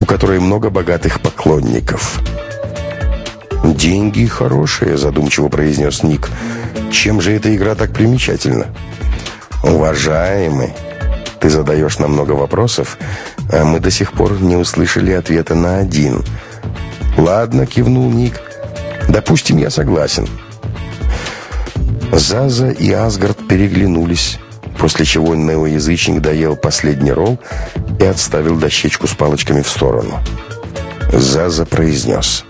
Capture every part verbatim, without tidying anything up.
которой много богатых поклонников. «Деньги хорошие», — задумчиво произнес Ник. «Чем же эта игра так примечательна?» «Уважаемый, ты задаешь нам много вопросов, а мы до сих пор не услышали ответа на один». «Ладно», — кивнул Ник. «Допустим, я согласен». Заза и Асгард переглянулись, после чего неоязычник доел последний ролл и отставил дощечку с палочками в сторону. Заза произнес: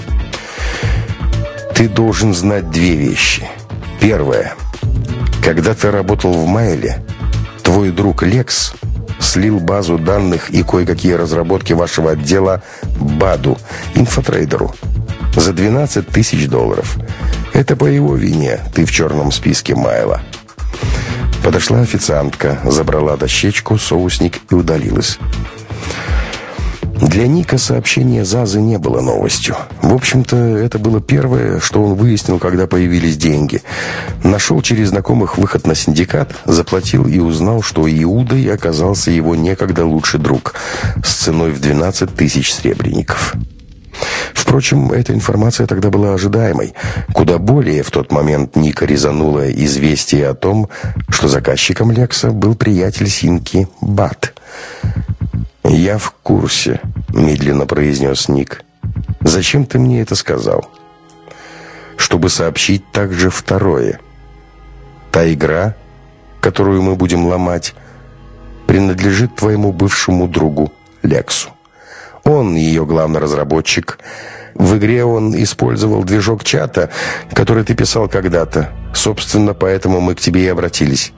«Ты должен знать две вещи. Первое. Когда ты работал в Майле, твой друг Лекс слил базу данных и кое-какие разработки вашего отдела Баду, инфотрейдеру, за двенадцать тысяч долларов. Это по его вине ты в черном списке Майла». Подошла официантка, забрала дощечку, соусник и удалилась. Для Ника сообщение Зазы не было новостью. В общем-то, это было первое, что он выяснил, когда появились деньги. Нашел через знакомых выход на синдикат, заплатил и узнал, что Иудой оказался его некогда лучший друг с ценой в двенадцать тысяч сребреников. Впрочем, эта информация тогда была ожидаемой. Куда более в тот момент Ника резануло известие о том, что заказчиком Лекса был приятель Синки Бат. «Я в курсе», — медленно произнес Ник. «Зачем ты мне это сказал?» «Чтобы сообщить также второе. Та игра, которую мы будем ломать, принадлежит твоему бывшему другу Лексу. Он ее главный разработчик. В игре он использовал движок чата, который ты писал когда-то. Собственно, поэтому мы к тебе и обратились».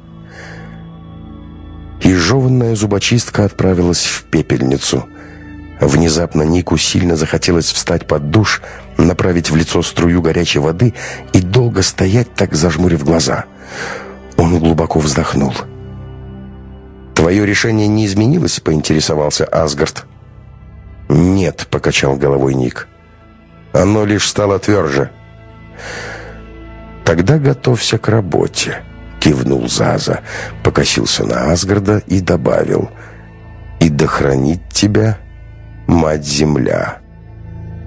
Изжеванная зубочистка отправилась в пепельницу. Внезапно Нику сильно захотелось встать под душ, направить в лицо струю горячей воды и долго стоять, так зажмурив глаза. Он глубоко вздохнул. «Твое решение не изменилось?» — поинтересовался Асгард. «Нет», — покачал головой Ник. «Оно лишь стало тверже». «Тогда готовься к работе», — кивнул Заза, покосился на Асгарда и добавил: «И да хранит тебя Мать-Земля».